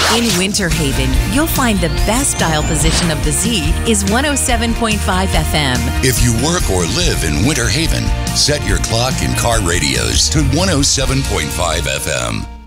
In Winter Haven, you'll find the best dial position of the Z is 107.5 FM. If you work or live in Winter Haven, set your clock and car radios to 107.5 FM.